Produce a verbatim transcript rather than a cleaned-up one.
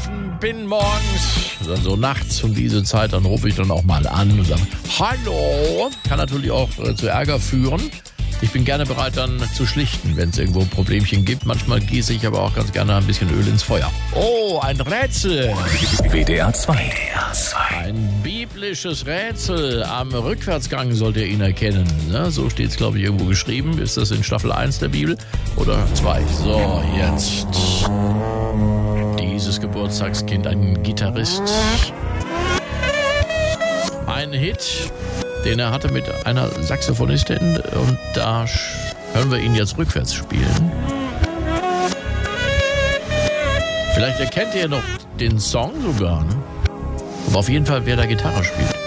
schlafen bin morgens, dann so nachts um diese Zeit, dann rufe ich dann auch mal an und sage, hallo. Kann natürlich auch äh, zu Ärger führen. Ich bin gerne bereit, dann zu schlichten, wenn es irgendwo ein Problemchen gibt. Manchmal gieße ich aber auch ganz gerne ein bisschen Öl ins Feuer. Oh, ein Rätsel. W D R zwei. Ein biblisches Rätsel. Am Rückwärtsgang sollt ihr ihn erkennen. Ne? So steht es, glaube ich, irgendwo geschrieben. Ist das in Staffel eins der Bibel oder zwei? So, jetzt. Dieses Geburtstagskind, ein Gitarrist. Ein Hit, den er hatte mit einer Saxophonistin, und da hören wir ihn jetzt rückwärts spielen. Vielleicht erkennt ihr noch den Song sogar, ne? Aber auf jeden Fall, wer da Gitarre spielt.